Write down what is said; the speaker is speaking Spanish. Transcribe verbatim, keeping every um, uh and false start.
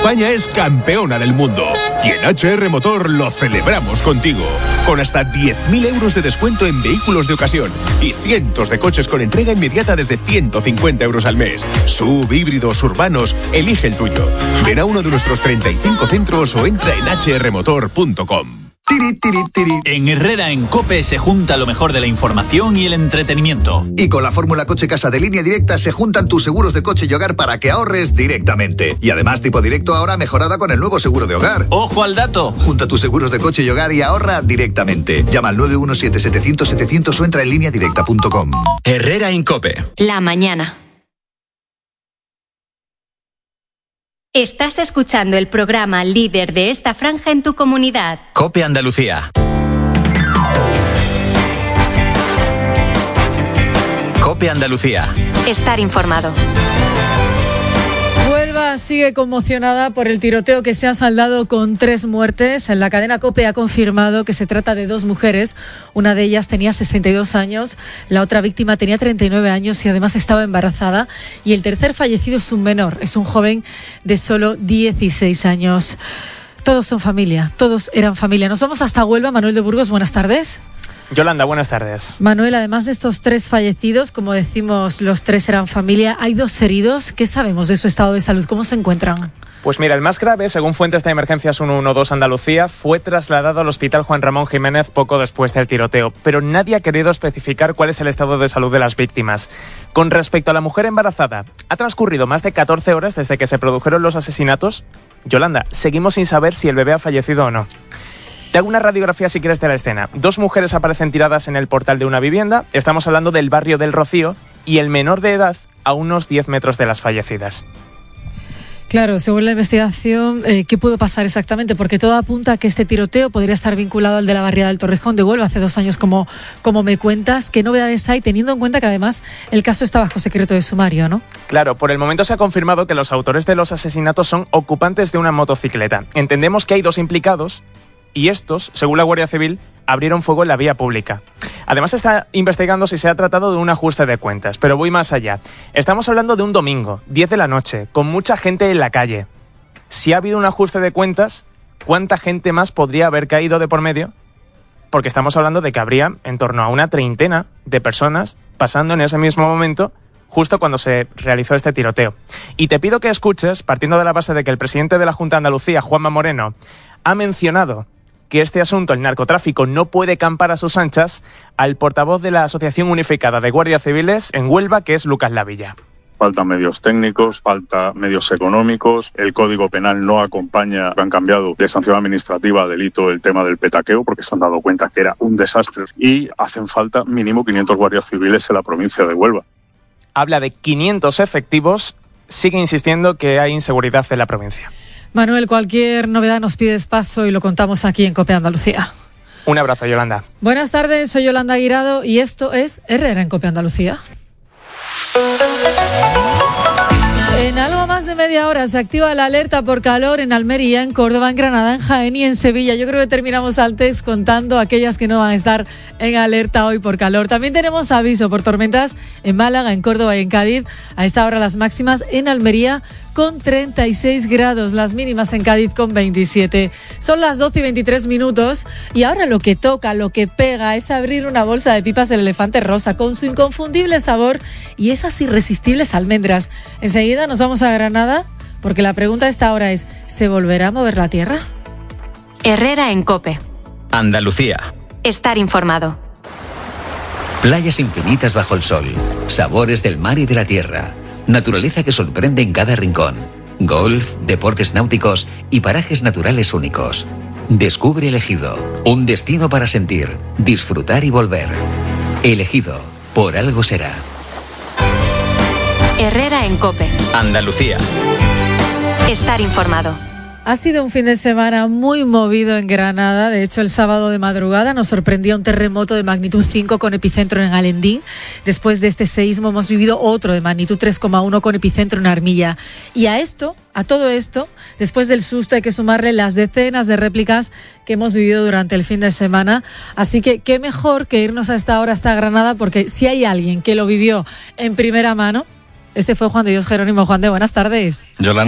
España es campeona del mundo. Y en H R Motor lo celebramos contigo. Con hasta diez mil euros de descuento en vehículos de ocasión y cientos de coches con entrega inmediata desde ciento cincuenta euros al mes. Sub, híbridos, urbanos, elige el tuyo. Ven a uno de nuestros treinta y cinco centros o entra en h r motor punto com. Tiri, tiri, tiri. En Herrera en COPE se junta lo mejor de la información y el entretenimiento. Y con la fórmula Coche Casa de Línea Directa se juntan tus seguros de coche y hogar para que ahorres directamente. Y además tipo directo ahora mejorada con el nuevo seguro de hogar. ¡Ojo al dato! Junta tus seguros de coche y hogar y ahorra directamente. Llama al nueve uno siete, setecientos, setecientos o entra en línea directa punto com. Herrera en COPE. La mañana. Estás escuchando el programa líder de esta franja en tu comunidad. COPE Andalucía. COPE Andalucía. Estar informado. Huelva sigue conmocionada por el tiroteo que se ha saldado con tres muertes. La cadena COPE ha confirmado que se trata de dos mujeres. Una de ellas tenía sesenta y dos años, la otra víctima tenía treinta y nueve años y además estaba embarazada. Y el tercer fallecido es un menor, es un joven de solo dieciséis años. Todos son familia, todos eran familia. Nos vamos hasta Huelva. Manuel de Burgos, buenas tardes. Yolanda, buenas tardes. Manuel, además de estos tres fallecidos, como decimos, los tres eran familia, hay dos heridos. ¿Qué sabemos de su estado de salud? ¿Cómo se encuentran? Pues mira, el más grave, según fuentes de Emergencias ciento doce Andalucía, fue trasladado al Hospital Juan Ramón Jiménez poco después del tiroteo, pero nadie ha querido especificar cuál es el estado de salud de las víctimas. Con respecto a la mujer embarazada, ha transcurrido más de catorce horas desde que se produjeron los asesinatos. Yolanda, seguimos sin saber si el bebé ha fallecido o no. Te hago una radiografía si quieres de la escena. Dos mujeres aparecen tiradas en el portal de una vivienda, estamos hablando del barrio del Rocío, y el menor de edad a unos diez metros de las fallecidas. Claro, según la investigación, eh, ¿qué pudo pasar exactamente? Porque todo apunta a que este tiroteo podría estar vinculado al de la barriada del Torrejón de Huelva hace dos años, como, como me cuentas. ¿Qué novedades hay, teniendo en cuenta que además el caso está bajo secreto de sumario, no? Claro, por el momento se ha confirmado que los autores de los asesinatos son ocupantes de una motocicleta. Entendemos que hay dos implicados y estos, según la Guardia Civil, abrieron fuego en la vía pública. Además se está investigando si se ha tratado de un ajuste de cuentas, pero voy más allá. Estamos hablando de un domingo, diez de la noche, con mucha gente en la calle. Si ha habido un ajuste de cuentas, ¿cuánta gente más podría haber caído de por medio? Porque estamos hablando de que habría en torno a una treintena de personas pasando en ese mismo momento, justo cuando se realizó este tiroteo. Y te pido que escuches, partiendo de la base de que el presidente de la Junta de Andalucía, Juanma Moreno, ha mencionado que este asunto, el narcotráfico, no puede campar a sus anchas, al portavoz de la Asociación Unificada de Guardias Civiles en Huelva, que es Lucas Lavilla. Faltan medios técnicos, falta medios económicos, el Código Penal no acompaña, han cambiado de sanción administrativa a delito el tema del petaqueo porque se han dado cuenta que era un desastre y hacen falta mínimo quinientos guardias civiles en la provincia de Huelva. Habla de quinientos efectivos, sigue insistiendo que hay inseguridad en la provincia. Manuel, cualquier novedad nos pides paso y lo contamos aquí en COPE Andalucía. Un abrazo, Yolanda. Buenas tardes, soy Yolanda Guirado y esto es Herrera en COPE Andalucía. En algo más de media hora se activa la alerta por calor en Almería, en Córdoba, en Granada, en Jaén y en Sevilla. Yo creo que terminamos antes contando aquellas que no van a estar en alerta hoy por calor. También tenemos aviso por tormentas en Málaga, en Córdoba y en Cádiz. A esta hora las máximas en Almería con treinta y seis grados, las mínimas en Cádiz con veintisiete. Son las doce y veintitrés minutos y ahora lo que toca, lo que pega es abrir una bolsa de pipas del Elefante Rosa con su inconfundible sabor y esas irresistibles almendras. Enseguida nos vamos a Granada porque la pregunta a esta hora es, ¿se volverá a mover la tierra? Herrera en COPE. Andalucía. Estar informado. Playas infinitas bajo el sol, sabores del mar y de la tierra, naturaleza que sorprende en cada rincón, golf, deportes náuticos y parajes naturales únicos. Descubre El Ejido, un destino para sentir, disfrutar y volver. El Ejido, por algo será. Herrera en COPE. Andalucía. Estar informado. Ha sido un fin de semana muy movido en Granada. De hecho, el sábado de madrugada nos sorprendía un terremoto de magnitud cinco con epicentro en Alendín. Después de este seísmo hemos vivido otro de magnitud tres coma uno con epicentro en Armilla. Y a esto, a todo esto, después del susto hay que sumarle las decenas de réplicas que hemos vivido durante el fin de semana. Así que qué mejor que irnos a esta hora hasta Granada, porque si hay alguien que lo vivió en primera mano, ese fue Juan de Dios Jerónimo. Juan de, buenas tardes. Yolanda.